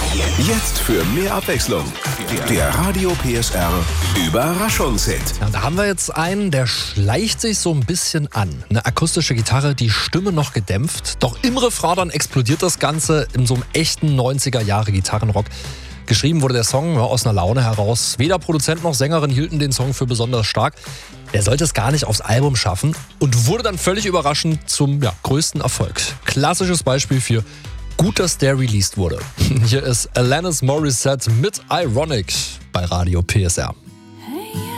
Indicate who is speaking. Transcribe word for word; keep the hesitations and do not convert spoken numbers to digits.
Speaker 1: Jetzt für mehr Abwechslung. Der Radio P S R Überraschungshit.
Speaker 2: Ja, da haben wir jetzt einen, der schleicht sich so ein bisschen an. Eine akustische Gitarre, die Stimme noch gedämpft. Doch im Refrain dann explodiert das Ganze in so einem echten neunziger Jahre Gitarrenrock. Geschrieben wurde der Song ja, aus einer Laune heraus. Weder Produzent noch Sängerin hielten den Song für besonders stark. Der sollte es gar nicht aufs Album schaffen und wurde dann völlig überraschend zum ja, größten Erfolg. Klassisches Beispiel für gut, dass der released wurde. Hier ist Alanis Morissette mit Ironic bei Radio P S R.